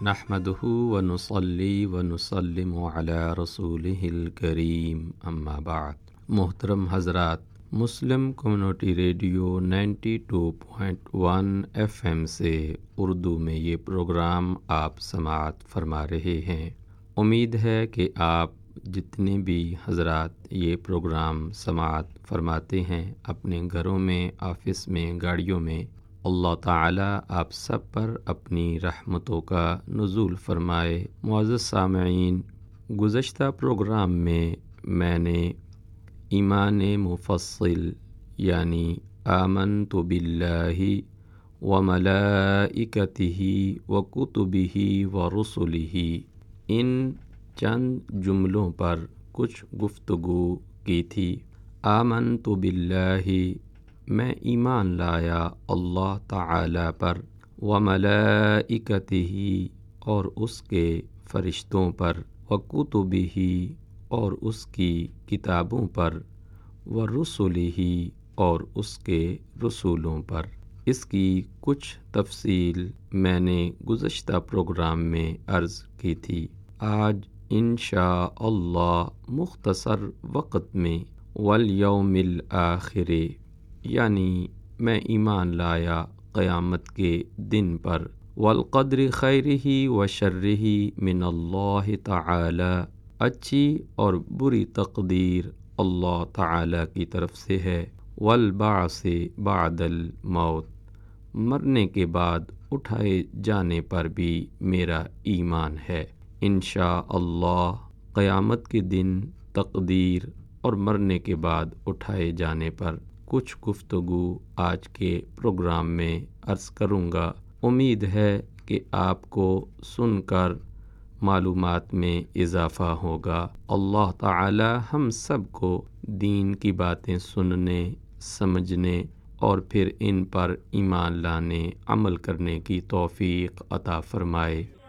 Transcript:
نحمدہ ونصلی ونسلم علی رسولہ الکریم اما بعد۔ محترم حضرات، مسلم کمیونٹی ریڈیو 92.1 FM سے اردو میں یہ پروگرام آپ سماعت فرما رہے ہیں۔ امید ہے کہ آپ جتنے بھی حضرات یہ پروگرام سماعت فرماتے ہیں اپنے گھروں میں، آفس میں، گاڑیوں میں، اللہ تعالیٰ آپ سب پر اپنی رحمتوں کا نزول فرمائے۔ معزز سامعین، گزشتہ پروگرام میں نے ایمان مفصل یعنی آمنت باللہ وملائکتہ وکتبہ ورسلہ، ان چند جملوں پر کچھ گفتگو کی تھی۔ آمنت باللہ، میں ایمان لایا اللہ تعالی پر، وملائکتہ، اور اس کے فرشتوں پر، وکتبہ، اور اس کی کتابوں پر، ورسلہ، اور اس کے رسولوں پر۔ اس کی کچھ تفصیل میں نے گزشتہ پروگرام میں عرض کی تھی۔ آج انشاء اللہ مختصر وقت میں والیوم الآخر، یعنی میں ایمان لایا قیامت کے دن پر، والقدر خیرہ و شرہ من اللہ تعالی، اچھی اور بری تقدیر اللہ تعالی کی طرف سے ہے، والبعث بعد الموت، مرنے کے بعد اٹھائے جانے پر بھی میرا ایمان ہے۔ انشاء اللہ قیامت کے دن، تقدیر اور مرنے کے بعد اٹھائے جانے پر کچھ گفتگو آج کے پروگرام میں عرض کروں گا۔ امید ہے کہ آپ کو سن کر معلومات میں اضافہ ہوگا۔ اللہ تعالی ہم سب کو دین کی باتیں سننے، سمجھنے اور پھر ان پر ایمان لانے، عمل کرنے کی توفیق عطا فرمائے۔